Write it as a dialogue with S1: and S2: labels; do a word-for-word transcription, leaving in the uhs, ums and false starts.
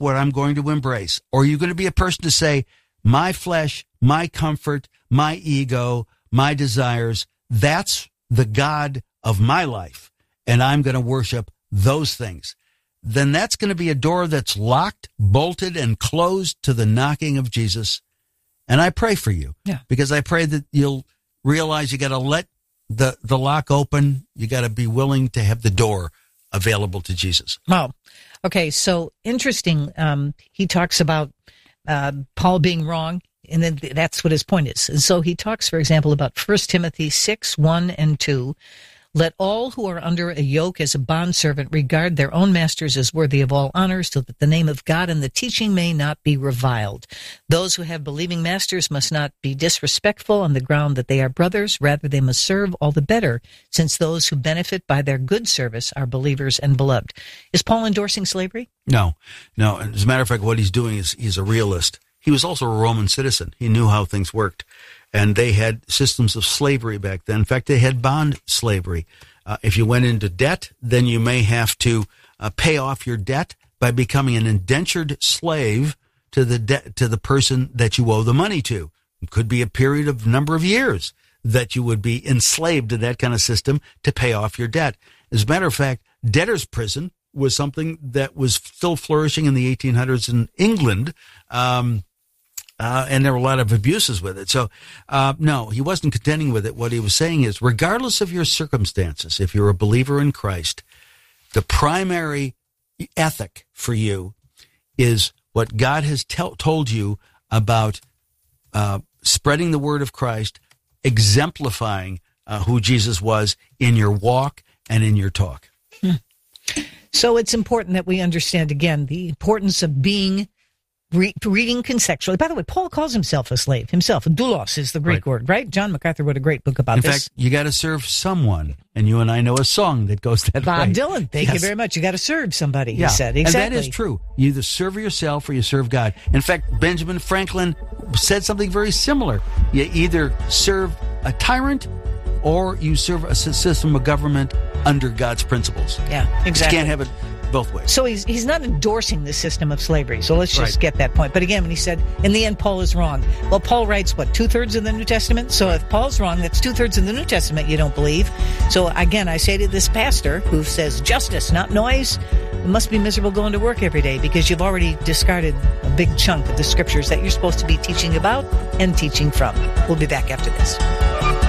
S1: what I'm going to embrace? Or are you going to be a person to say, my flesh, my comfort, my ego, my desires, that's the God of my life, and I'm going to worship those things? Then that's going to be a door that's locked, bolted, and closed to the knocking of Jesus. And I pray for you,
S2: yeah.
S1: because I pray that you'll realize you got to let the, the lock open. You got to be willing to have the door available to Jesus.
S2: Wow. Okay. So interesting. Um, he talks about, uh, Paul being wrong, and then that's what his point is. And so he talks, for example, about First Timothy six, one and two. Let all who are under a yoke as a bondservant regard their own masters as worthy of all honor, so that the name of God and the teaching may not be reviled. Those who have believing masters must not be disrespectful on the ground that they are brothers. Rather, they must serve all the better, since those who benefit by their good service are believers and beloved. Is Paul endorsing slavery?
S1: No, no. As a matter of fact, what he's doing is he's a realist. He was also a Roman citizen. He knew how things worked. And they had systems of slavery back then. In fact, they had bond slavery. Uh, if you went into debt, then you may have to uh, pay off your debt by becoming an indentured slave to the de- to the person that you owe the money to. It could be a period of number of years that you would be enslaved to that kind of system to pay off your debt. As a matter of fact, debtor's prison was something that was still flourishing in the eighteen hundreds in England. Um, Uh, and there were a lot of abuses with it. So, uh, no, he wasn't contending with it. What he was saying is, regardless of your circumstances, if you're a believer in Christ, the primary ethic for you is what God has te- told you about uh, spreading the word of Christ, exemplifying uh, who Jesus was in your walk and in your talk.
S2: Hmm. So it's important that we understand, again, the importance of being Re- reading contextually. By the way, Paul calls himself a slave. Himself, doulos is the Greek
S1: right.
S2: word, right? John MacArthur wrote a great book about
S1: in
S2: this.
S1: In fact, you got to serve someone, and you and I know a song that goes that
S2: Bob
S1: way.
S2: Bob Dylan, thank
S1: yes.
S2: you very much. You got to serve somebody,
S1: yeah.
S2: he said. Exactly.
S1: And that is true. You either serve yourself or you serve God. In fact, Benjamin Franklin said something very similar. You either serve a tyrant or you serve a system of government under God's principles.
S2: Yeah, exactly.
S1: You can't have it both ways.
S2: So he's he's not endorsing the system of slavery. So let's just
S1: right.
S2: get that point. But again, when he said, in the end, Paul is wrong. Well, Paul writes, what, two-thirds of the New Testament? So if Paul's wrong, that's two-thirds of the New Testament you don't believe. So again, I say to this pastor who says justice, not noise, it must be miserable going to work every day, because you've already discarded a big chunk of the scriptures that you're supposed to be teaching about and teaching from. We'll be back after this.